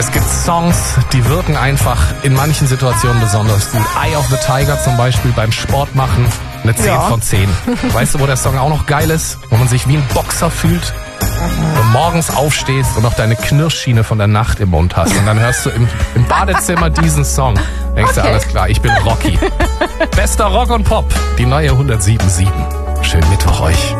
Es gibt Songs, die wirken einfach in manchen Situationen besonders gut. Eye of the Tiger zum Beispiel beim Sport machen, eine 10 von 10. Weißt du, wo der Song auch noch geil ist? Wo man sich wie ein Boxer fühlt. Wenn du morgens aufstehst und noch deine Knirschschiene von der Nacht im Mund hast und dann hörst du im Badezimmer diesen Song. Denkst du, alles klar, ich bin Rocky. Bester Rock und Pop, die neue 107.7. Schönen Mittwoch euch.